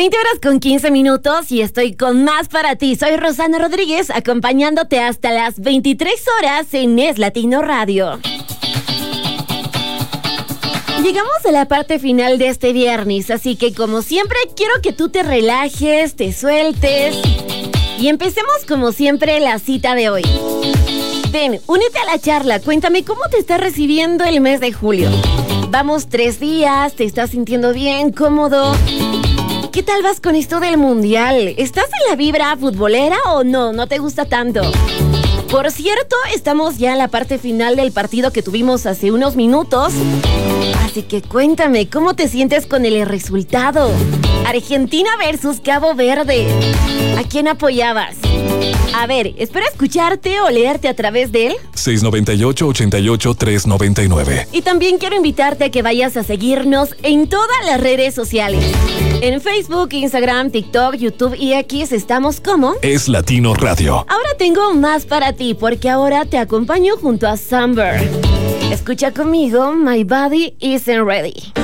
20:15 y estoy con más para ti. Soy Rosana Rodríguez, acompañándote hasta las 23 horas en Es Latino Radio. Llegamos a la parte final de este viernes, así que como siempre quiero que tú te relajes, te sueltes y empecemos como siempre la cita de hoy. Ven, únete a la charla, cuéntame cómo te está recibiendo el mes de julio. Vamos 3 días, ¿te estás sintiendo bien, cómodo? ¿Qué tal vas con esto del mundial? ¿Estás en la vibra futbolera o no? ¿No te gusta tanto? Por cierto, estamos ya en la parte final del partido que tuvimos hace unos minutos. Así que cuéntame, ¿cómo te sientes con el resultado? Argentina versus Cabo Verde. ¿A quién apoyabas? A ver, espero escucharte o leerte a través del 698-88-399. Y también quiero invitarte a que vayas a seguirnos en todas las redes sociales. En Facebook, Instagram, TikTok, YouTube y X estamos como Es Latino Radio. Ahora tengo más para ti porque ahora te acompaño junto a Samber. Escucha conmigo, My Body Isn't Ready.